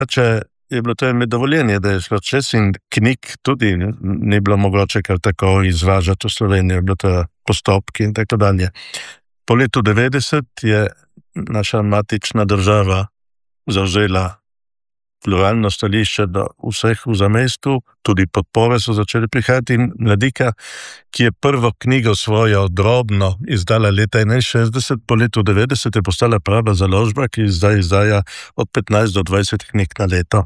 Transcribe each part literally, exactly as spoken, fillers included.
Če je bilo to ime dovoljenje, da je šlo čez in knjig tudi ni bilo mogoče kar tako izvažati v Slovenijo, je bilo to postopki in tako dalje. Po letu devetdeset je naša matična država zavzela pluralno stališče do vseh v zamestu, tudi podpore so začeli prihajati in Mladika, ki je prvo knjigo svojo drobno izdala leta enainšestdeset, po letu devetdeset je postala prava založba, ki zdaj izdaja od petnajst do dvajset knjig na leto.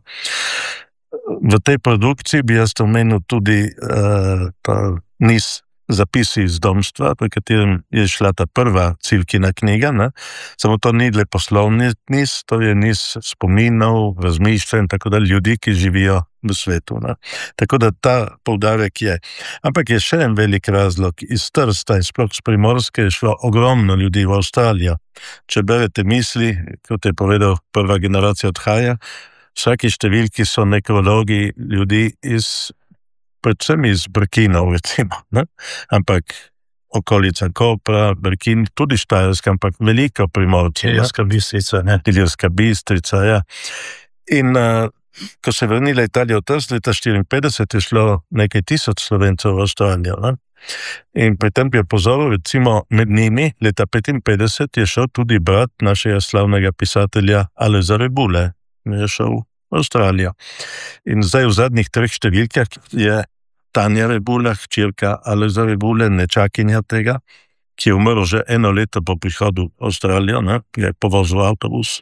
V tej produkciji bi jaz omenil tudi uh, ta niz zapisi iz domstva, pri katerem je šla ta prva Cilkina knjiga, ne? Samo to ni le poslovni niz, to je niz spominov, razmišljanj, tako da ljudi, ki živijo v svetu. Ne? Tako da ta poudarek je. Ampak je še en velik razlog. Iz Trsta in sploh z Primorske je šlo ogromno ljudi v Avstralijo. Če berete misli, kot je povedal, prva generacija odhaja, vsaki številki so nekrologi ljudi iz predvsem iz Brkinov, recimo, ne? Ampak okolica Kopra, Brkin, tudi Štajerska, ampak veliko Primorcev. Ilirska Bistrica, ne? Ilirska Bistrica, ja. In uh, ko se je vrnila Italija v Trst, leta štiriinpetdeset je šlo nekaj tisoč Slovencev v Avstralijo, ne? In pri tem bi opozoril, recimo med njimi, leta petinpetdeset je šel tudi brat našega slavnega pisatelja Alojza Rebule, je šel v Avstralijo. In zdaj v zadnjih treh številkah je Tanja Rebula, hčerka Alojza Rebule, nečakinja tega, ki je umrl že eno leto po prihodu v Avstralijo, ne, ki je povozil avtobus.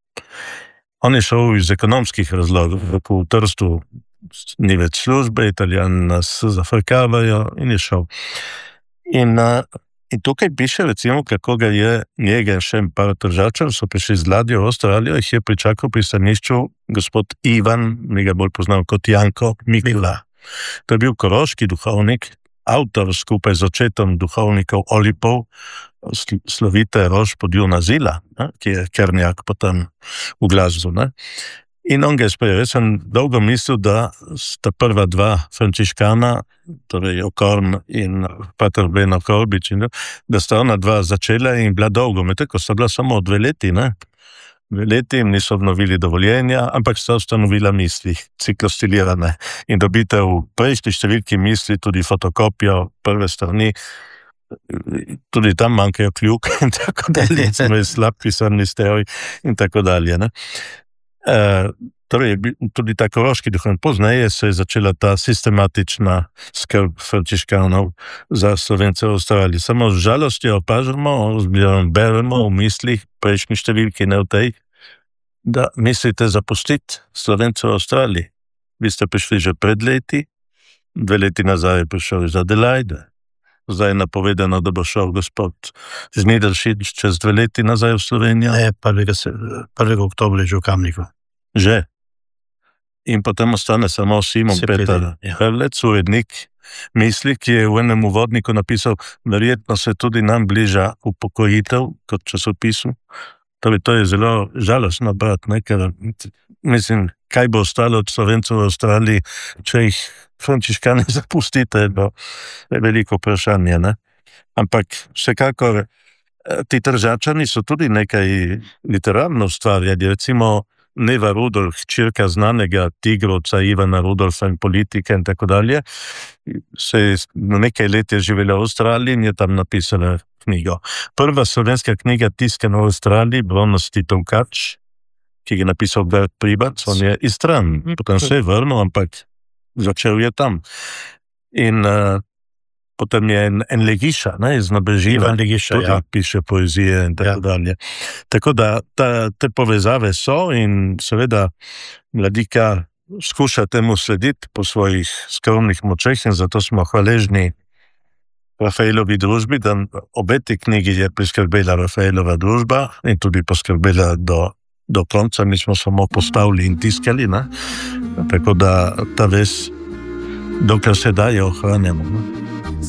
On je šel iz ekonomskih razlogov, v Trstu ni več službe, Italijani nas zafrkavajo in je šel. In, in tukaj piše, recimo, kako ga je njega še en par tržačev, so prišli z ladjo v Avstralijo, jih je pričakal pri stanišču gospod Ivan, mi ga bolj poznal kot Janko Mikla. To je bil koroški duhovnik, avtor skupaj z očetom duhovnikov Olipov, slovite Rož Podjuna Zila, ne, ki je Kernjak potem v glasbu. Ne. In on ga je sprejel. Jaz sem dolgo mislil, da sta prva dva frančiškana, torej Okorn in pater Beno Korbič, da sta ona dva začela in bila dolgo, medtem ko sta bila samo dve leti, ne. Dve leti jim niso obnovili dovoljenja, ampak sta ustanovila misli, ciklostilirane. In dobite v prejšnji številki misli tudi fotokopijo prve strani, tudi tam manjkajo kljuke in tako dalje, smo je slab pisarni stroj in tako dalje. Ne? E, torej, tudi ta koroški duhovnik. Pozneje se je začela ta sistematična skrb frančiškanov za Slovence v Avstraliji. Samo z žalostjo opažamo, beremo v mislih, prejšnji številki, ne v tej, da mislite zapustiti Slovence v Avstraliji. Vi ste prišli že pred leti, dve leti nazaj je prišel iz Adelaide, zdaj je napovedano, da bo šel gospod Žnidaršič čez dve leti nazaj v Slovenijo. Ne, prvega oktobra je že v Kamniku. Že. In potem ostane samo Simon Peter Hrlec, urednik misli, ki je v enem uvodniku napisal, verjetno se tudi nam bliža upokojitev kot časopisu. Torej, to je zelo žalostno brati, ne, ker mislim, kaj bo ostalo od Slovencev v Avstraliji, če jih frančiškani zapustite, bo veliko vprašanje, ne. Ampak vsekakor ti Tržačani so tudi nekaj literarno ustvarjali, recimo Neva Rudolf, hčerka znanega tigrovca Ivana Rudolfa in politika in tako dalje, se je nekaj let je živela v Avstraliji in je tam napisala knjigo. Prva slovenska knjiga tiskana v Avstraliji, Bronasti Tovkač, ki je napisal Bert Pribac, on je Istran, potem se je vrnil, ampak začel je tam. In uh, potem je en, en Legiša, ne, iz Nabeživa, Legiša, tudi ja. Piše poezije in tako ja. dalje. Tako da ta, te povezave so in seveda Mladika skuša temu slediti po svojih skromnih močeh in zato smo hvaležni Rafaelovi družbi, da obe te knjigi je priskrbela Rafaelova družba in tudi poskrbela do, do konca, mi smo samo postavili in tiskali, ne? Tako da ta ves, dokler se daje, ohranjamo. Ne?